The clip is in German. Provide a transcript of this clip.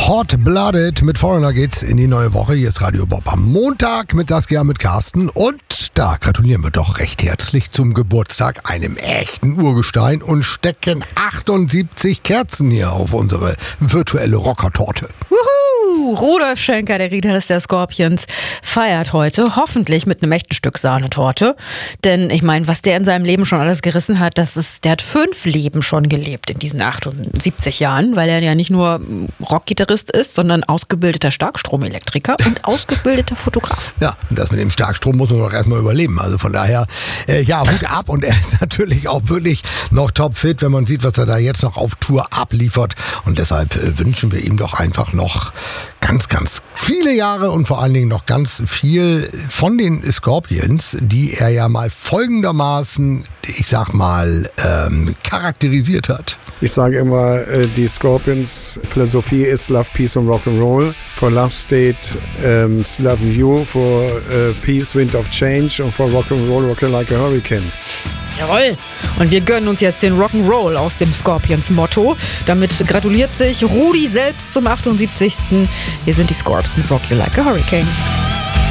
Hot-Blooded mit Foreigner geht's in die neue Woche. Hier ist Radio Bob am Montag mit Saskia, mit Carsten. Und da gratulieren wir doch recht herzlich zum Geburtstag einem echten Urgestein und stecken 78 Kerzen hier auf unsere virtuelle Rockertorte. Wuhu! Rudolf Schenker, der Gitarrist der Scorpions, feiert heute hoffentlich mit einem echten Stück Sahnetorte. Denn ich meine, was der in seinem Leben schon alles gerissen hat, der hat 5 Leben schon gelebt in diesen 78 Jahren, weil er ja nicht nur Rockgitarrist ist, sondern ausgebildeter Starkstromelektriker und ausgebildeter Fotograf. Ja, und das mit dem Starkstrom muss man doch erstmal überleben. Also von daher, Hut ab. Und er ist natürlich auch wirklich noch topfit, wenn man sieht, was er da jetzt noch auf Tour abliefert. Und deshalb wünschen wir ihm doch einfach noch ganz, ganz viele Jahre und vor allen Dingen noch ganz viel von den Scorpions, die er ja mal folgendermaßen, ich sag mal, charakterisiert hat. Ich sage immer, die Scorpions Philosophie ist Love, Peace und Rock'n'Roll. For Love steht Love You, for Peace, Wind of Change und for Rock'n'Roll, Rockin' Like a Hurricane. Jawohl! Und wir gönnen uns jetzt den Rock'n'Roll aus dem Scorpions-Motto. Damit gratuliert sich Rudi selbst zum 78. Hier sind die Scorps mit Rock You Like a Hurricane.